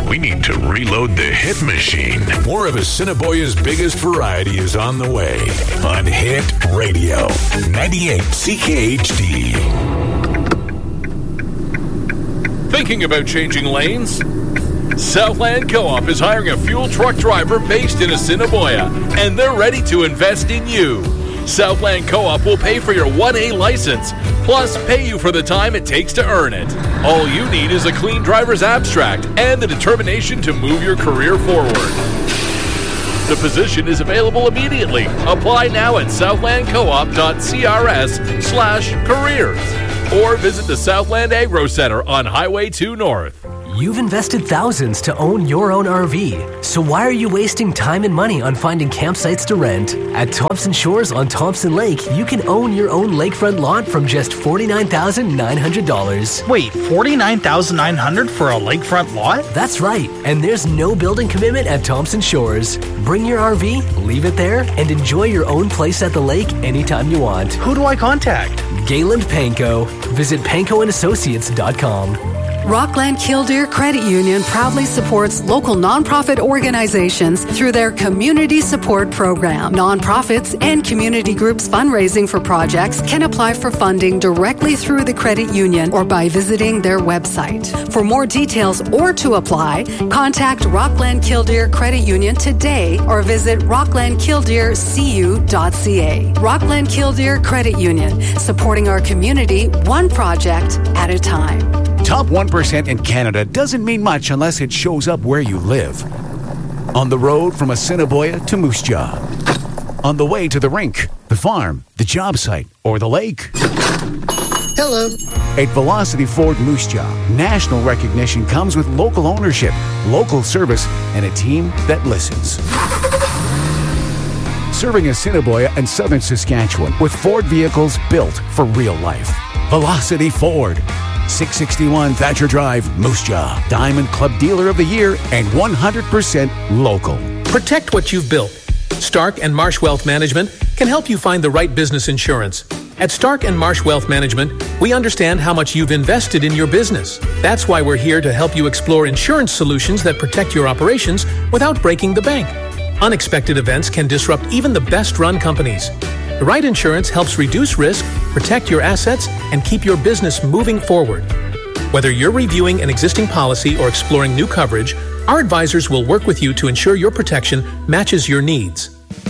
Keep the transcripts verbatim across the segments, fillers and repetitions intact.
We need to reload the hit machine. More of Assiniboia's biggest variety is on the way on Hit Radio ninety-eight C K H D. Thinking about changing lanes? Southland Co-op is hiring a fuel truck driver based in Assiniboia, and they're ready to invest in you. Southland Co-op will pay for your one A license, plus pay you for the time it takes to earn it. All you need is a clean driver's abstract and the determination to move your career forward. The position is available immediately. Apply now at southlandcoop.crs slash careers or visit the Southland Agro Center on Highway two North. You've invested thousands to own your own R V, so why are you wasting time and money on finding campsites to rent? At Thompson Shores on Thompson Lake, you can own your own lakefront lot from just forty-nine thousand nine hundred dollars. Wait, forty-nine thousand nine hundred dollars for a lakefront lot? That's right, and there's no building commitment at Thompson Shores. Bring your R V, leave it there, and enjoy your own place at the lake anytime you want. Who do I contact? Gayland Panko. Visit panko and associates dot com. Rockland Killdeer Credit Union proudly supports local nonprofit organizations through their Community Support Program. Nonprofits and community groups fundraising for projects can apply for funding directly through the credit union or by visiting their website. For more details or to apply, contact Rockland Killdeer Credit Union today or visit rockland killdeer c u dot c a. Rockland Killdeer Credit Union, supporting our community one project at a time. Top one percent in Canada doesn't mean much unless it shows up where you live. On the road from Assiniboia to Moose Jaw. On the way to the rink, the farm, the job site, or the lake. Hello. At Velocity Ford Moose Jaw, national recognition comes with local ownership, local service, and a team that listens. Serving Assiniboia and southern Saskatchewan with Ford vehicles built for real life. Velocity Ford. six sixty-one Thatcher Drive, Moose Jaw. Diamond Club Dealer of the Year and one hundred percent local. Protect what you've built. Stark and Marsh Wealth Management can help you find the right business insurance. At Stark and Marsh Wealth Management, we understand how much you've invested in your business. That's why we're here to help you explore insurance solutions that protect your operations without breaking the bank. Unexpected events can disrupt even the best-run companies. The right insurance helps reduce risk, protect your assets, and keep your business moving forward. Whether you're reviewing an existing policy or exploring new coverage, our advisors will work with you to ensure your protection matches your needs.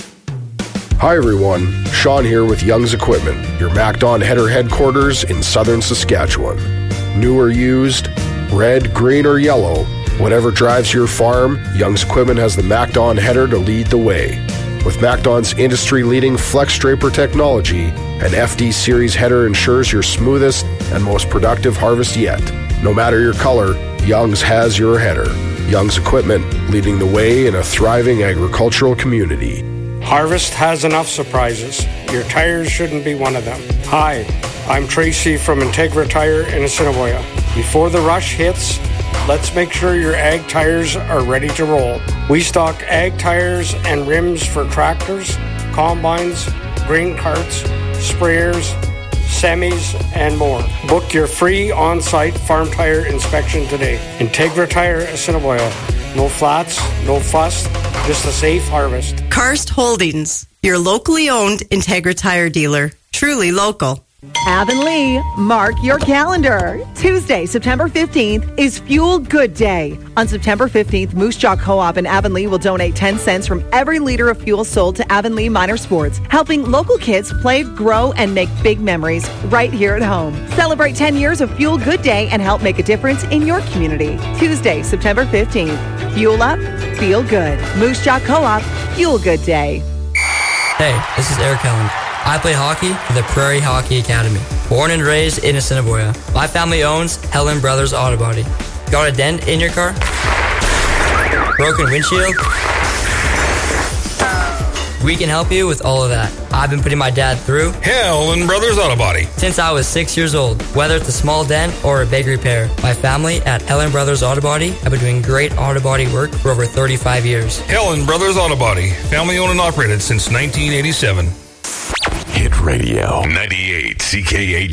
Hi everyone, Sean here with Young's Equipment, your MacDon header headquarters in southern Saskatchewan. New or used, red, green, or yellow, whatever drives your farm, Young's Equipment has the MacDon header to lead the way. With MacDon's industry-leading Flex Draper technology, an F D Series header ensures your smoothest and most productive harvest yet. No matter your color, Young's has your header. Young's Equipment, leading the way in a thriving agricultural community. Harvest has enough surprises. Your tires shouldn't be one of them. Hi, I'm Tracy from Integra Tire in Assiniboia. Before the rush hits, let's make sure your ag tires are ready to roll. We stock ag tires and rims for tractors, combines, grain carts, sprayers, semis, and more. Book your free on-site farm tire inspection today. Integra Tire Assiniboia. No flats, no fuss, just a safe harvest. Karst Holdings, your locally owned Integra Tire dealer. Truly local. Avonlea, mark your calendar. Tuesday, September fifteenth is Fuel Good Day. On September fifteenth, Moose Jaw Co-op in Avonlea will donate ten cents from every liter of fuel sold to Avonlea Minor Sports, helping local kids play, grow, and make big memories right here at home. Celebrate ten years of Fuel Good Day and help make a difference in your community. Tuesday, September fifteenth. Fuel up, feel good. Moose Jaw Co-op, Fuel Good Day. Hey, this is Eric Helen. I play hockey for the Prairie Hockey Academy. Born and raised in Assiniboia. My family owns Helen Brothers Auto Body. Got a dent in your car? Broken windshield? We can help you with all of that. I've been putting my dad through Helen Brothers Auto Body since I was six years old. Whether it's a small dent or a big repair, my family at Helen Brothers Auto Body have been doing great auto body work for over thirty-five years. Helen Brothers Auto Body, family owned and operated since nineteen eighty-seven. Hit Radio ninety-eight C K H